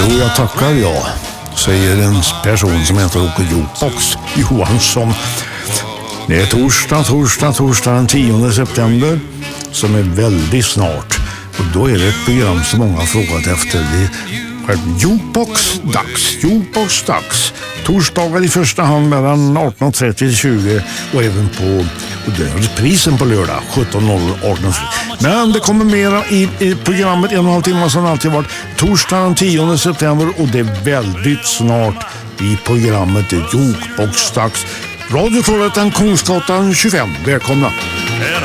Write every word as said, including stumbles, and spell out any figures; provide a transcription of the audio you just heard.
Jo, jag tackar jag, säger en person som heter Åke Jukebox Johansson. Det är torsdag, torsdag, torsdag den tionde september som är väldigt snart. Och då är det ett program som många har frågat efter. Det är Jukebox-dags, Jukebox-dags. Torsdagar i första hand mellan arton trettio till tjugo och även på och det är reprisen på lördag sjutton noll noll arton. Men det kommer mera i, i programmet en och en halv timme som alltid varit torsdag den tionde september och det är väldigt snart i programmet Jukebox-dags. Radio Trollhättan, Kungsgatan tjugofem. Välkomna!